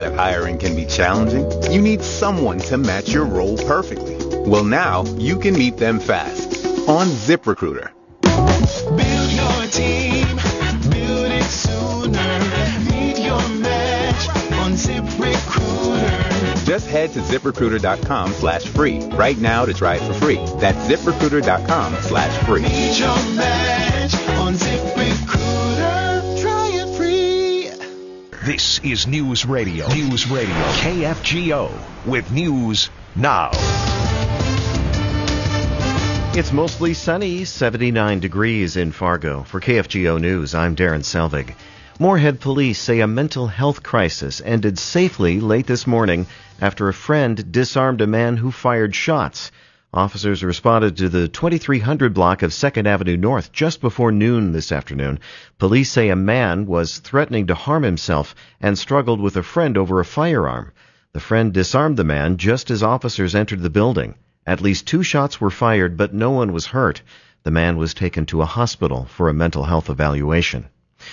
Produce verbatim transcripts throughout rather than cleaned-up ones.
That hiring can be challenging. You need someone to match your role perfectly. Well, now you can meet them fast on ZipRecruiter. Build your team, build it sooner. Meet your match on ZipRecruiter. Just head to ZipRecruiter.com slash free right now to try it for free. That's ZipRecruiter.com slash free. Meet your match on ZipRecruiter. Try it free. This is News Radio. News Radio. K F G O with News Now. It's mostly sunny, seventy-nine degrees in Fargo. For K F G O News, I'm Darren Selvig. Moorhead police say a mental health crisis ended safely late this morning after a friend disarmed a man who fired shots. Officers responded to the twenty-three hundred block of second Avenue North just before noon this afternoon. Police say a man was threatening to harm himself and struggled with a friend over a firearm. The friend disarmed the man just as officers entered the building. At least two shots were fired, but no one was hurt. The man was taken to a hospital for a mental health evaluation.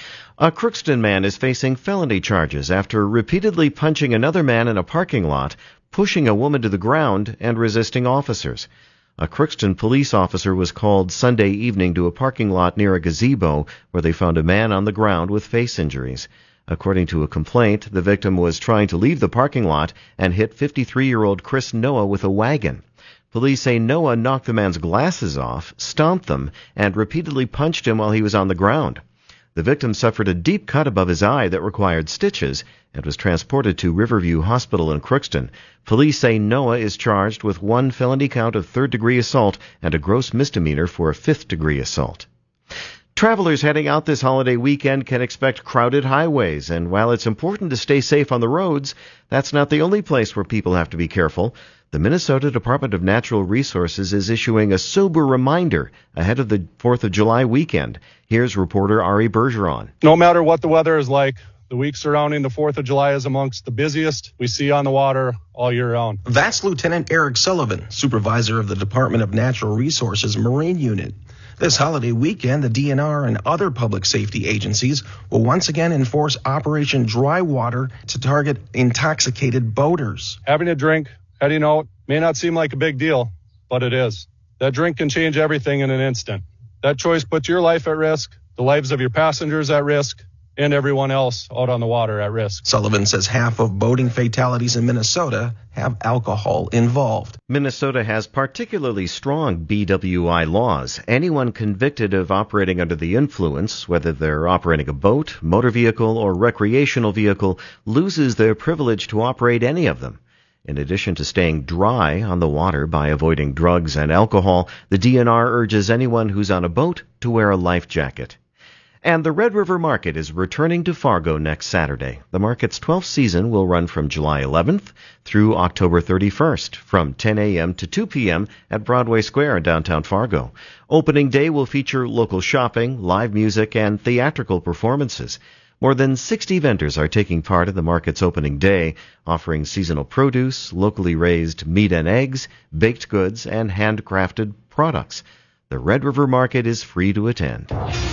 A Crookston man is facing felony charges after repeatedly punching another man in a parking lot, pushing a woman to the ground, and resisting officers. A Crookston police officer was called Sunday evening to a parking lot near a gazebo where they found a man on the ground with face injuries. According to a complaint, the victim was trying to leave the parking lot and hit fifty-three-year-old Chris Noah with a wagon. Police say Noah knocked the man's glasses off, stomped them, and repeatedly punched him while he was on the ground. The victim suffered a deep cut above his eye that required stitches and was transported to Riverview Hospital in Crookston. Police say Noah is charged with one felony count of third-degree assault and a gross misdemeanor for a fifth-degree assault. Travelers heading out this holiday weekend can expect crowded highways, and while it's important to stay safe on the roads, that's not the only place where people have to be careful. The Minnesota Department of Natural Resources is issuing a sober reminder ahead of the fourth of July weekend. Here's reporter Ari Bergeron. No matter what the weather is like, the week surrounding the fourth of July is amongst the busiest we see on the water all year round. That's Lieutenant Eric Sullivan, supervisor of the Department of Natural Resources Marine Unit. This holiday weekend, the D N R and other public safety agencies will once again enforce Operation Dry Water to target intoxicated boaters. Having a drink, heading out, may not seem like a big deal, but it is. That drink can change everything in an instant. That choice puts your life at risk, the lives of your passengers at risk, and everyone else out on the water at risk. Sullivan says half of boating fatalities in Minnesota have alcohol involved. Minnesota has particularly strong B W I laws. Anyone convicted of operating under the influence, whether they're operating a boat, motor vehicle, or recreational vehicle, loses their privilege to operate any of them. In addition to staying dry on the water by avoiding drugs and alcohol, the D N R urges anyone who's on a boat to wear a life jacket. And the Red River Market is returning to Fargo next Saturday. The market's twelfth season will run from July eleventh through October thirty-first, from ten a.m. to two p.m. at Broadway Square in downtown Fargo. Opening day will feature local shopping, live music, and theatrical performances. More than sixty vendors are taking part in the market's opening day, offering seasonal produce, locally raised meat and eggs, baked goods, and handcrafted products. The Red River Market is free to attend.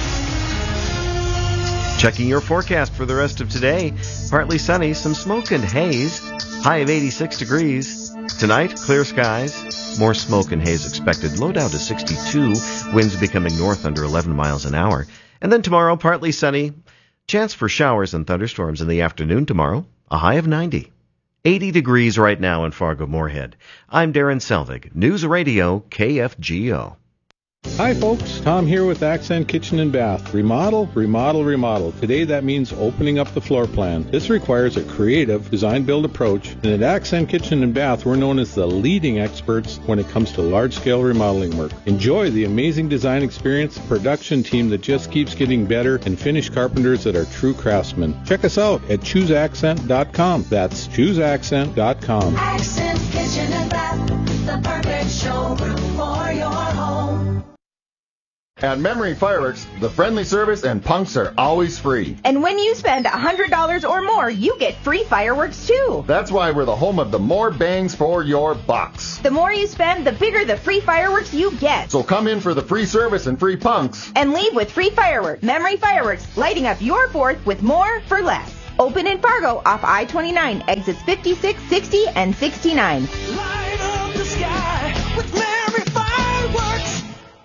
Checking your forecast for the rest of today. Partly sunny, some smoke and haze. High of eighty-six degrees. Tonight, clear skies. More smoke and haze expected. Low down to sixty-two. Winds becoming north under eleven miles an hour. And then tomorrow, partly sunny. Chance for showers and thunderstorms in the afternoon tomorrow. A high of ninety. eighty degrees right now in Fargo-Moorhead. I'm Darren Selvig. News Radio K F G O. Hi folks, Tom here with Accent Kitchen and Bath. Remodel, remodel, remodel. Today that means opening up the floor plan. This requires a creative design-build approach, and at Accent Kitchen and Bath we're known as the leading experts when it comes to large-scale remodeling work. Enjoy the amazing design experience, production team that just keeps getting better, and finished carpenters that are true craftsmen. Check us out at choose accent dot com. That's choose accent dot com. Accent Kitchen and Bath, the perfect showroom for your home. At Memory Fireworks, the friendly service and punks are always free. And when you spend one hundred dollars or more, you get free fireworks too. That's why we're the home of the more bangs for your bucks. The more you spend, the bigger the free fireworks you get. So come in for the free service and free punks. And leave with free fireworks. Memory Fireworks, lighting up your fourth with more for less. Open in Fargo off I twenty-nine, exits fifty-six, sixty, and sixty-nine. Light up the sky with Merry Fireworks.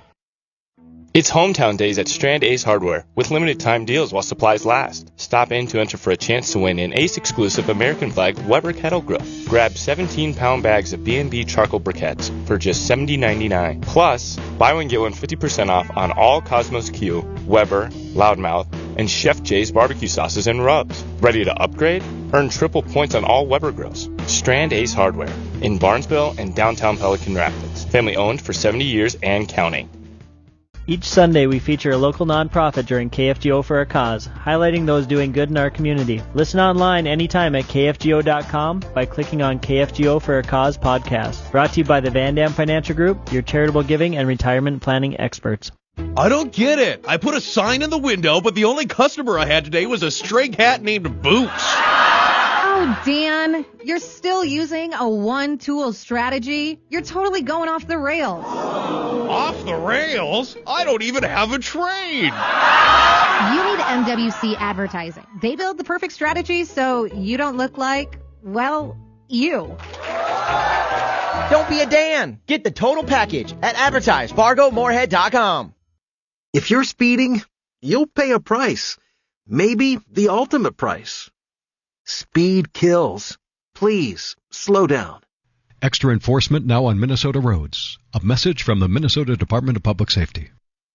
It's hometown days at Strand Ace Hardware with limited time deals while supplies last. Stop in to enter for a chance to win an Ace exclusive American flag Weber kettle grill. Grab seventeen pound bags of B and B charcoal briquettes for just seventy ninety-nine. Plus, buy one get one fifty percent off on all Cosmos Q, Weber, Loudmouth, and Chef J's barbecue sauces and rubs. Ready to upgrade? Earn triple points on all Weber grills. Strand Ace Hardware in Barnesville and downtown Pelican Rapids. Family owned for seventy years and counting. Each Sunday, we feature a local nonprofit during K F G O for a Cause, highlighting those doing good in our community. Listen online anytime at K F G O dot com by clicking on K F G O for a Cause podcast. Brought to you by the Van Dam Financial Group, your charitable giving and retirement planning experts. I don't get it. I put a sign in the window, but the only customer I had today was a stray cat named Boots. Oh, Dan, you're still using a one-tool strategy? You're totally going off the rails. Off the rails? I don't even have a trade. You need M W C advertising. They build the perfect strategy so you don't look like, well, you. Don't be a Dan. Get the total package at advertise fargo moorhead dot com. If you're speeding, you'll pay a price. Maybe the ultimate price. Speed kills. Please, slow down. Extra enforcement now on Minnesota roads. A message from the Minnesota Department of Public Safety.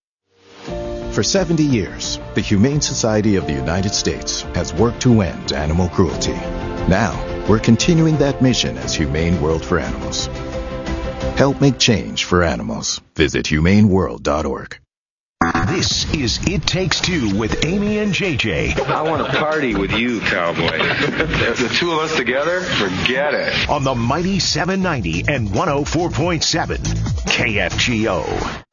For seventy years, the Humane Society of the United States has worked to end animal cruelty. Now, we're continuing that mission as Humane World for Animals. Help make change for animals. Visit humane world dot org. This is It Takes Two with Amy and J J. I want to party with you, cowboy. The two of us together, forget it. On the mighty seven ninety and one oh four point seven K F G O.